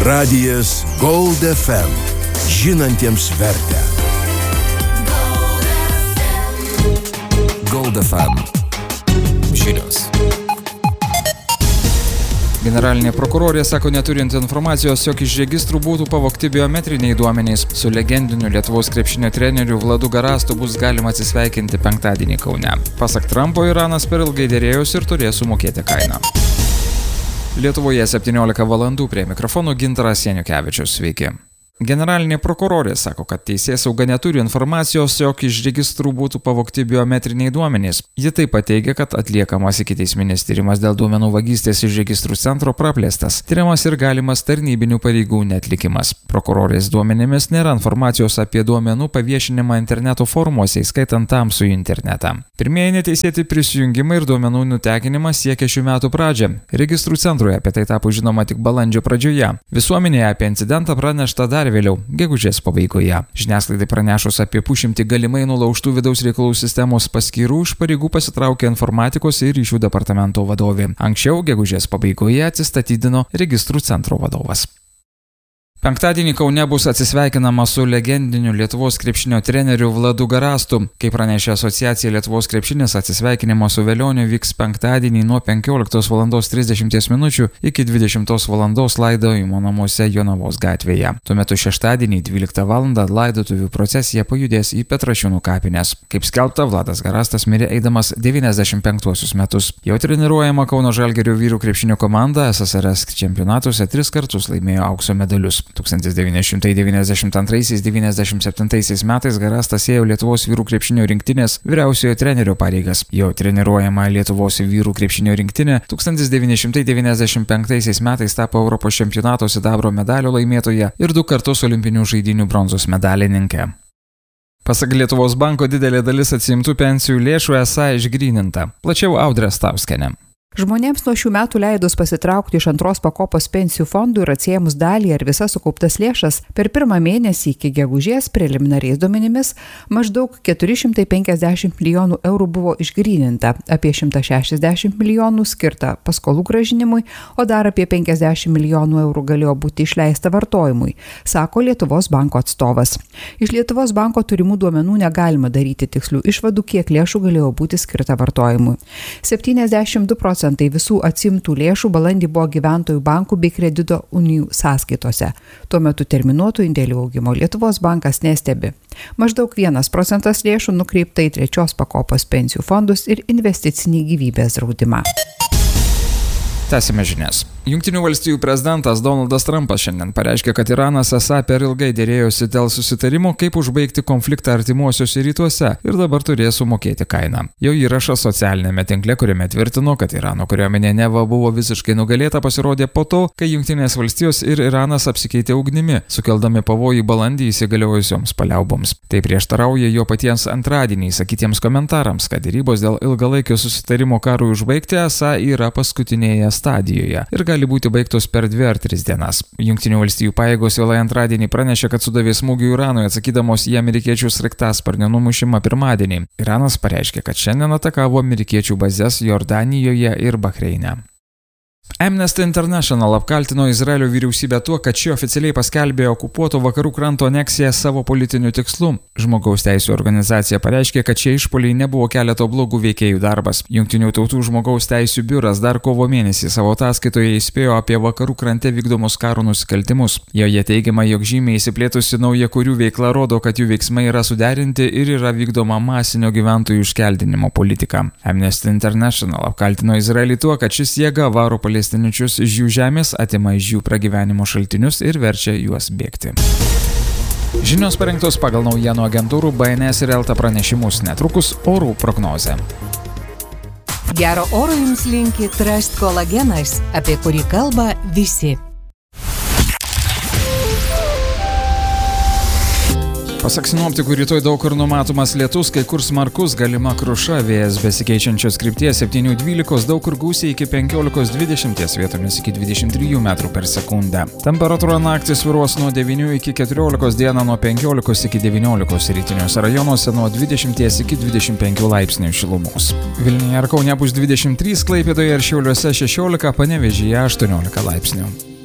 Radijas Gold FM. Žinantiems vertę. Gold FM. Žinios. Generalinė prokurorė sako neturinti informacijos, jog iš registrų būtų pavogti biometriniai duomenys. Su legendiniu Lietuvos krepšinio treneriu Vladu Garastu bus galima atsisveikinti penktadienį Kaune. Pasak Trumpo, Iranas per ilgai derėjosi ir turės sumokėti kainą. Lietuvoje 17 valandų, prie mikrofono Gintaras Janukevičius. Sveiki. Generalinė prokurorė sako, kad teisėsauga neturi informacijos, jog iš registrų būtų pavogti biometriniai duomenys. Ji taip pat teigia, kad atliekamas ikiteisminis tyrimas dėl duomenų vagystės iš registrų centro praplėstas. Tyriamas ir galimas tarnybinių pareigų neatlikimas. Prokurorės duomenimis nėra informacijos apie duomenų paviešinimą interneto forumuose, įskaitant tamsųjį internetą. Pirmieji neteisėti prisijungimai ir duomenų nutekinimas siekia šių metų pradžią. Registrų centrui apie tai tapo žinoma tik balandžio pradžioje. Visuomenėje apie incidentą pranešta dar vėliau, gegužės pabaigoje. Žiniasklaidai pranešus apie 100 galimai nulaužtų vidaus reikalų sistemos paskyrų, iš pareigų pasitraukė informatikos ir ryšių departamento vadovė. Anksčiau, gegužės pabaigoje, atsistatydino registrų centro vadovas. Penktadienį Kaune bus atsisveikinama su legendiniu Lietuvos krepšinio treneriu Vladu Garastu. Kaip pranešė asociacija Lietuvos krepšinis, atsisveikinimo su Velioniu vyks penktadienį nuo 15:30 min. Iki 20 val. Laidojimo namuose Jonavos gatvėje. Tuo metu šeštadienį 12 val. Laidotuvių procesija pajudės į Petrašiūnų kapines. Kaip skelbta, Vladas Garastas mirė eidamas 95 metus. Jau treniruojama Kauno Žalgirio vyrų krepšinio komanda SSRS čempionatuose 3 kartus laimėjo aukso medalius. 1992–97 metais Garastas ėjo Lietuvos vyrų krepšinio rinktinės vyriausiojo trenerio pareigas. Jo treniruojama Lietuvos vyrų krepšinio rinktinė 1995 metais tapo Europos čempionato sidabro medalio laimėtoja ir 2 kartus olimpinių žaidynių bronzos medalininkė. Pasak Lietuvos banko, didelė dalis atsiimtų pensijų lėšų esą išgryninta. Plačiau Audrė Stauskienė. Žmonėms nuo šių metų leidus pasitraukti iš antros pakopos pensijų fondų ir atsiėmus dalį ar visas sukauptas lėšas, per pirmą mėnesį iki gegužės preliminariais duomenimis maždaug 450 milijonų eurų buvo išgryninta, apie 160 milijonų skirta paskolų grąžinimui, o dar apie 50 milijonų eurų galėjo būti išleista vartojimui, sako Lietuvos banko atstovas. Iš Lietuvos banko turimų duomenų negalima daryti tikslių išvadų, kiek lėšų galėjo būti skirta vartojimui. 72% visų atsimtų lėšų balandį buvo gyventojų bankų bei kredito unijų sąskaitose. Tuo metu terminuotų indėlių augimo Lietuvos bankas nestebi. Maždaug 1% lėšų nukreipta į 3 pakopos pensijų fondus ir investicinį gyvybės draudimą. Tęsime žinias. Jungtinių valstijų prezidentas Donaldas Trumpas šiandien pareiškė, kad Iranas esą per ilgai derėjosi dėl susitarimo, kaip užbaigti konfliktą artimuosiuose rytuose ir dabar turės sumokėti kainą. Jo įrašas socialinėme tinkle, kuriame tvirtino, kad Irano kariuomenė neva buvo visiškai nugalėta, pasirodė po to, kai Jungtinės valstijos ir Iranas apsikeitė ugnimi, sukeldami pavojų balandį įsigaliojusioms paliauboms. Tai prieštarauja jo patiems antradienį sakytiems komentarams, kad derybos dėl ilgalaikio susitarimo karui užbaigti esą yra paskutinėje stadijoje ir gali būti baigtos per 2 ar 3 dienas. Jungtinių valstijų pajėgos vėlai antradienį pranešė, kad sudavė smūgių Iranui, atsakydamos į amerikiečių sraigtasparnio numušimą pirmadienį. Iranas pareiškė, kad šiandien atakavo amerikiečių bazes Jordanijoje ir Bahreine. Amnesty International apkaltino Izraelio vyriausybę tuo, kad ši oficialiai paskelbė okupuoto vakarų kranto aneksiją savo politiniu tikslu. Žmogaus teisių organizacija pareiškė, kad šie išpuoliai nebuvo keleto blogų veikėjų darbas. Jungtinių tautų žmogaus teisių biuras dar kovo mėnesį savo ataskaitoje įspėjo apie vakarų krante vykdomus karo nusikaltimus. Joje teigiama, jog žymiai įsiplėtusi naujakurių veikla rodo, kad jų veiksmai yra suderinti ir yra vykdoma masinio gyventojų iškeldinimo politika. Amnesty International apkaltino Izraelį tuo, kad šis jėga varo palestiniečius iš jų žemės, atima iš jų pragyvenimo šaltinius ir verčia juos bėgti. Žinios parengtos pagal naujienų agentūrų BNS ir Elta pranešimus, netrukus orų prognozė. Gero oro jums linki Trust kolagenas, apie kurį kalba visi. Pasak sinoptikų, rytoj daug kur numatomas lietus, kai kur smarkus, galima kruša, vėjas besikeičiančios krypties 7–12, daug kur gūsiai iki 15–20, vietomis iki 23 metrų per sekundę. Temperatūra naktį svyruos nuo 9 iki 14, dieną nuo 15 iki 19, rytiniuose rajonuose nuo 20 iki 25 laipsnių šilumos. Vilniuje ir Kaune bus 23, Klaipėdoje ir Šiauliuose 16, Panevėžyje 18 laipsnių.